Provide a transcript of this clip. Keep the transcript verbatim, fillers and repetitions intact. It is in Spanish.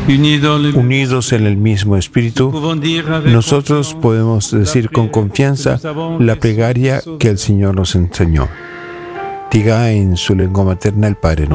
unidos en el mismo espíritu, nosotros podemos decir con confianza la plegaria que el Señor nos enseñó. Diga en su lengua materna el Padre Nuestro.